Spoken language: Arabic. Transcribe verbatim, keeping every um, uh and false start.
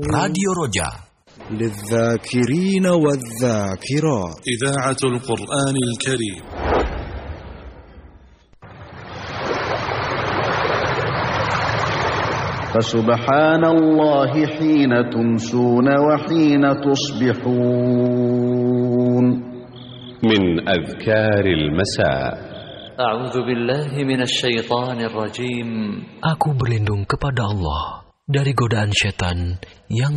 راديو رجاء للذاكرين والذاكرات إذاعة القرآن الكريم. فسبحان الله حين تمسون وحين تصبحون. من أذكار المساء. A'udzu billahi minasyaitonir rajim. Aku berlindung kepada Allah dari godaan setan yang